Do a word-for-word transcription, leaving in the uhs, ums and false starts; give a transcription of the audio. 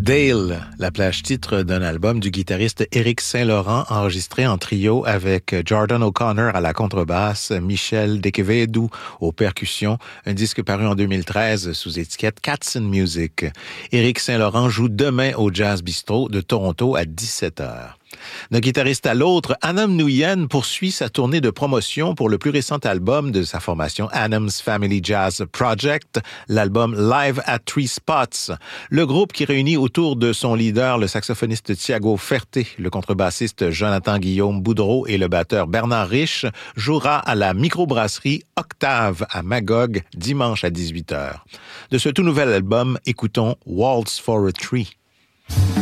Dale, la plage titre d'un album du guitariste Éric Saint-Laurent, enregistré en trio avec Jordan O'Connor à la contrebasse, Michel De Quevedo aux percussions, un disque paru en deux mille treize sous étiquette Katzen Music. Éric Saint-Laurent joue demain au Jazz Bistro de Toronto à dix-sept heures. D'un guitariste à l'autre, Anam Nguyen poursuit sa tournée de promotion pour le plus récent album de sa formation Anam's Family Jazz Project, l'album Live at Three Spots. Le groupe qui réunit autour de son leader le saxophoniste Thiago Ferté, le contrebassiste Jonathan Guillaume Boudreau et le batteur Bernard Rich jouera à la microbrasserie Octave à Magog dimanche à dix-huit heures. De ce tout nouvel album, écoutons Waltz for a Tree.